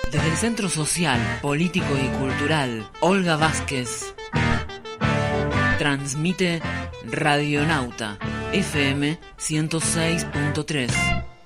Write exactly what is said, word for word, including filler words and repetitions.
Desde el Centro Social, Político y Cultural Olga Vázquez transmite Radionauta F M ciento seis punto tres.